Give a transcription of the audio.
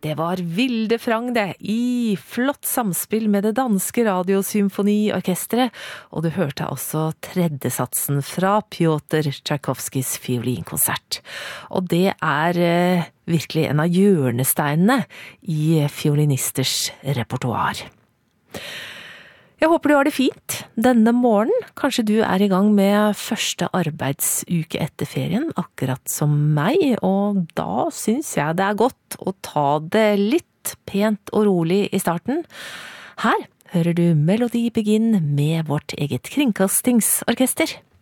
Det var Vilde Frang det, I flott samspill med det danske radiosymfoniorkestret, og du hørte også tredje satsen fra Pjotr Tchaikovskys fiolinkonsert. Og det virkelig en av hjørnesteinene I fiolinisters repertoar. Jeg håper du har det fint denne morgenen. Kanskje du I gang med første arbeidsuke etter ferien, akkurat som meg, og da synes jeg det godt å ta det litt pent og rolig I starten. Her hører du Melodi Begin med vårt eget kringkastingsorkester.